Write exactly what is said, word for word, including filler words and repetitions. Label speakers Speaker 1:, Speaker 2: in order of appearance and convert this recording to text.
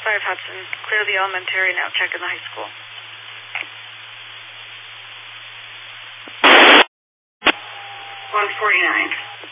Speaker 1: five Hudson. Clear the elementary, now check in the high school. one forty-nine.